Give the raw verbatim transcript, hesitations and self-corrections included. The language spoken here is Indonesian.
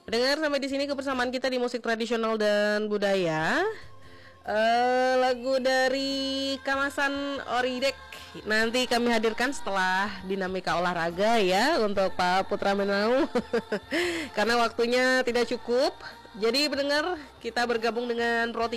Pendengar, sampai di sini kebersamaan kita di musik tradisional dan budaya. Uh, lagu dari Kamasan Oridek nanti kami hadirkan setelah dinamika olahraga ya untuk Pak Putra Menau. Karena waktunya tidak cukup. Jadi pendengar, kita bergabung dengan Pro